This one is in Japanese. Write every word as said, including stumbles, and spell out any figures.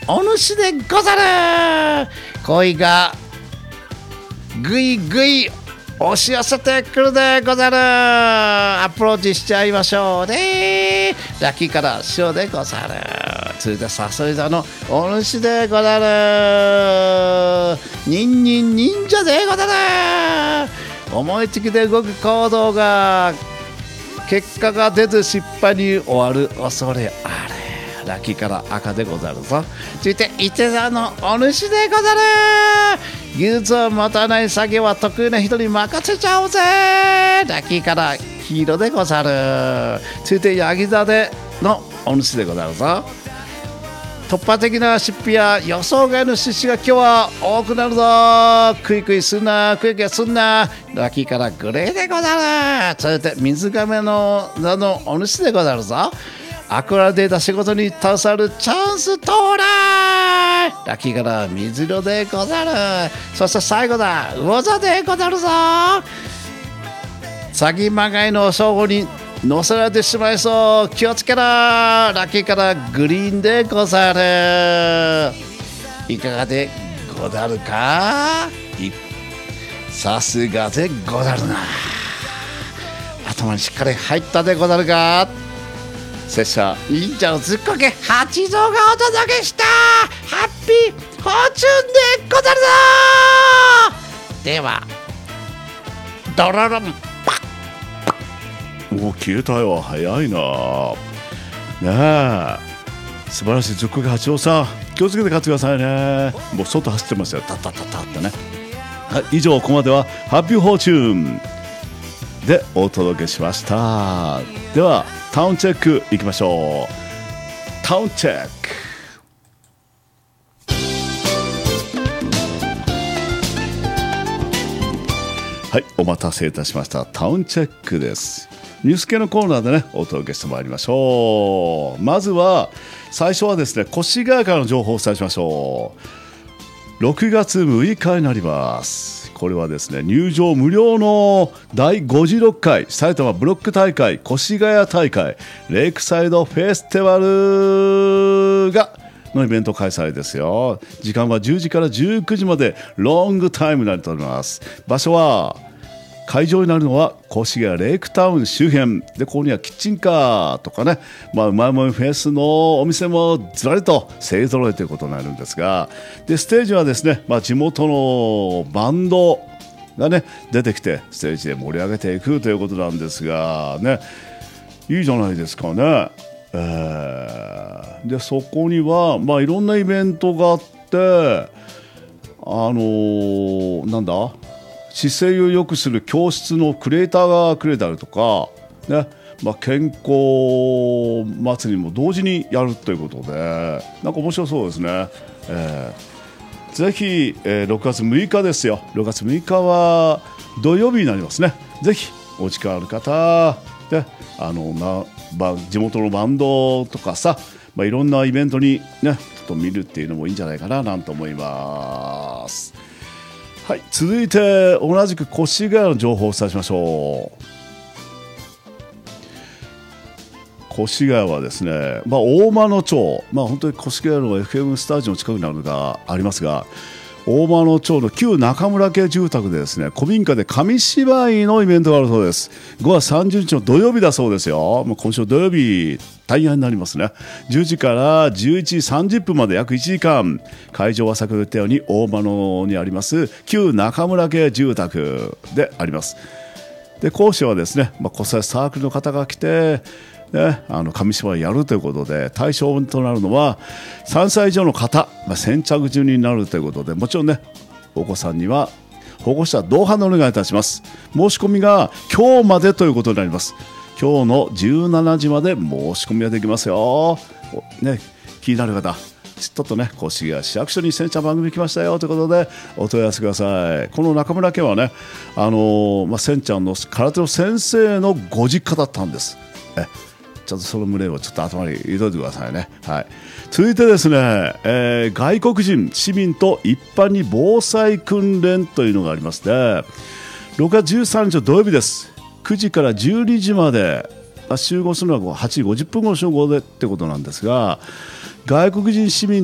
お主でござる。恋がぐいぐい押し寄せてくるでござる。アプローチしちゃいましょうね。ラッキーから塩でござる。続いてサソリ座のお主でござる。ニンニン忍者でござる。思いつきで動く行動が結果が出ず失敗に終わる恐れあれ。ラッキーから赤でござるぞ。続いて伊手座のお主でござる。技術を持たない作業は得意な人に任せちゃおうぜ。ラッキーから黄色でござる。続いてヤギ座でのお主でござるぞ。突破的な出費や予想外の出資が今日は多くなるぞ。クイクイすんな、クイクイすんな。ラッキーからグレーでござる。続いて水亀の座のお主でござるぞ。アクアデータ仕事に携わるチャンス到来。ラッキーから水色でござる。そして最後だ、魚座でござるぞ。詐欺まがいの称号に乗せられてしまいそう。気をつけろ。ラッキーからグリーンでござる。いかがでござるか。さすがでござるな。頭にしっかり入ったでござるか。拙者忍者のずっこけ八蔵がお届けしたハッピーフォーチュンでござるぞ。ではドロロンパッ。 もう消えたよ。早いな。ねえ、素晴らしいずっこけ八郎さん、気をつけて買ってくださいね。もう外走ってますよ、タッタッタッタってね。はい、以上ここまではハッピーフォーチュンでお届けしました。ではタウンチェックいきましょう。タウンチェック。はい、お待たせいたしました。タウンチェックです。ニュース系のコーナーでねお届けしてまいりましょう。まずは最初はですね、越谷からの情報をお伝えしましょう。ろくがつむいかになります。これはですね、入場無料のだいごじゅうろっかい埼玉ブロック大会越谷大会レイクサイドフェスティバルがのイベント開催ですよ。時間はじゅうじからじゅうくじまでロングタイムになっております。場所は会場になるのは越谷レイクタウン周辺で、ここにはキッチンカーとかね、まあ、うまいもんフェスのお店もずらりと勢ぞろいということになるんですが、でステージはですね、まあ、地元のバンドがね出てきてステージで盛り上げていくということなんですがね、いいじゃないですかね。えー、でそこには、まあ、いろんなイベントがあって、あのー、なんだ姿勢を良くする教室のクリエイターがくれたりとか、ね、まあ、健康祭りも同時にやるということで、なんか面白そうですね。えー、ぜひ、えー、ろくがつむいかですよ。ろくがつむいかは土曜日になりますね。ぜひお時間ある方で、あのな、ま、地元のバンドとかさ、まあ、いろんなイベントにねちょっと見るっていうのもいいんじゃないかななんて思います。はい、続いて同じく越谷の情報をお伝えしましょう。越谷はですね、まあ、大間野町、まあ、本当に越谷の エフエム スタジオの近くになるのがありますが、大間野町の旧中村家住宅でですね、古民家で紙芝居のイベントがあるそうです。ごがつさんじゅうにちの土曜日だそうですよ。もう今週土曜日大変になりますね。じゅうじからじゅういちじさんじゅっぷんまで約いちじかん、会場は先ほど言ったように大間野にあります旧中村家住宅であります。で講師はですね、まあ、子育てサークルの方が来て、ね、あの紙芝居やるということで、対象となるのはさんさい以上の方、まあ、先着順になるということで、もちろんねお子さんには保護者同伴でお願いいたします。申し込みが今日までということになります。今日のじゅうしちじまで申し込みができますよ、ね、気になる方ちょっとね越谷市役所にせんちゃん番組来ましたよということでお問い合わせください。この中村家はね、あのーまあ、せんちゃんの空手の先生のご実家だったんです。えちょっとその胸をちょっと頭に入れておいてくださいね。はい、続いてですね、えー、外国人市民と一般に防災訓練というのがありますね。ろくがつじゅうさんにちの土曜日です。くじからじゅうにじまで集合するのははちじごじゅっぷんごの集合でってことなんですが、外国人市民